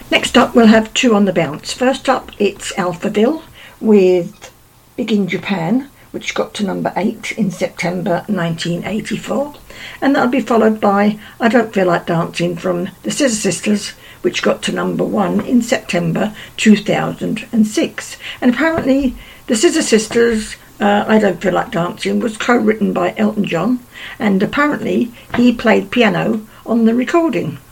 Next up, we'll have Two on the Bounce. First up, it's Alphaville with Big in Japan, which got to number 8 in September 1984. And that'll be followed by I Don't Feel Like Dancing from the Scissor Sisters, which got to number 1 in September 2006. And apparently the Scissor Sisters, I Don't Feel Like Dancing, was co-written by Elton John, and apparently he played piano on the recording.